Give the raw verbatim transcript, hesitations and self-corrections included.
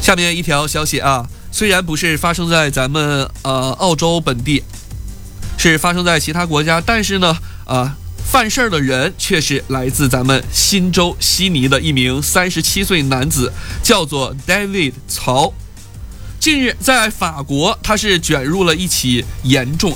下面一条消息啊，虽然不是发生在咱们呃澳洲本地，是发生在其他国家，但是呢，啊、呃，犯事儿的人却是来自咱们新州悉尼的一名三十七岁男子，叫做 David 曹。近日，在法国，他是卷入了一起严重